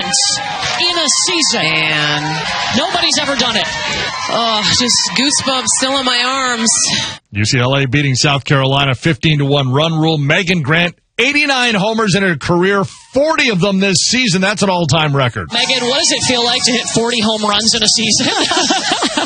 runs in a season. And nobody's ever done it. Oh, just goosebumps still in my arms. UCLA beating South Carolina 15-1 run rule. Megan Grant, 89 homers in her career, 40 of them this season. That's an all-time record. Megan, what does it feel like to hit 40 home runs in a season?